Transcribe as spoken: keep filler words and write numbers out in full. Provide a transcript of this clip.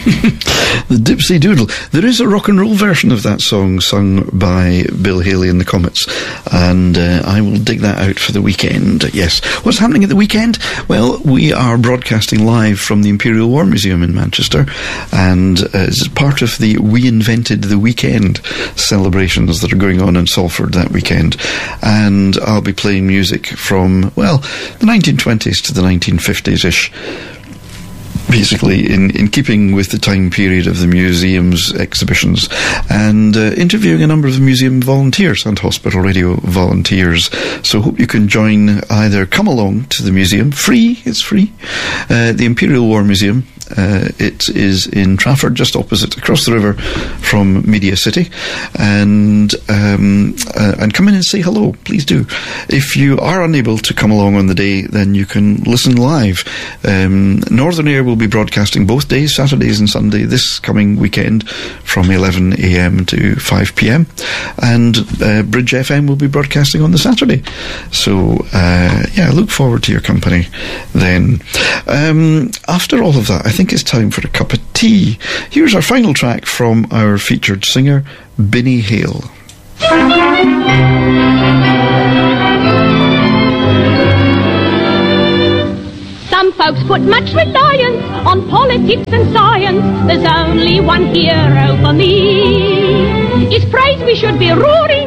The Dipsy Doodle. There is a rock and roll version of that song sung by Bill Haley and the Comets, and uh, I will dig that out for the weekend. Yes. What's happening at the weekend? Well, we are broadcasting live from the Imperial War Museum in Manchester, and uh, it's part of the We Invented the Weekend celebrations that are going on in Salford that weekend. And I'll be playing music from, well, the nineteen twenties to the nineteen fifties-ish. Basically, in, in keeping with the time period of the museum's exhibitions, and uh, interviewing a number of the museum volunteers and hospital radio volunteers. So hope you can join, either come along to the museum, free, it's free, uh, the Imperial War Museum. Uh, it is in Trafford, just opposite, across the river from Media City, and um, uh, and come in and say hello, please do. If you are unable to come along on the day, then you can listen live. Um, Northern Air will be broadcasting both days, Saturdays and Sunday, this coming weekend from eleven a m to five p m, and uh, Bridge F M will be broadcasting on the Saturday. So uh, yeah, look forward to your company then. Um, after all of that, I think it's time for a cup of tea. Here's our final track from our featured singer, Binny Hale. Some folks put much reliance on politics and science. There's only one hero for me. It's praise we should be roaring